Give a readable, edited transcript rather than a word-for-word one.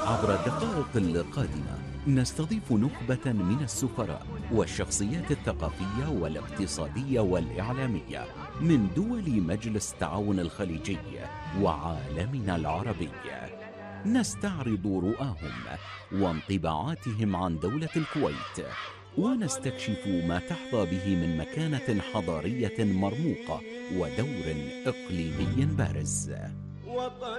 عبر الدقائق القادمة نستضيف نخبة من السفراء والشخصيات الثقافية والاقتصادية والإعلامية من دول مجلس التعاون الخليجي وعالمنا العربي. نستعرض رؤاهم وانطباعاتهم عن دولة الكويت، ونستكشف ما تحظى به من مكانة حضارية مرموقة ودور إقليمي بارز.